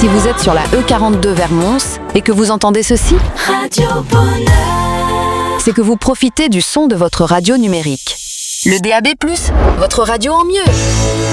Si vous êtes sur la E42 vers Mons et que vous entendez ceci, Radio Bonheur. c'est que vous profitez du son de votre radio numérique. Le DAB+, votre radio en mieux.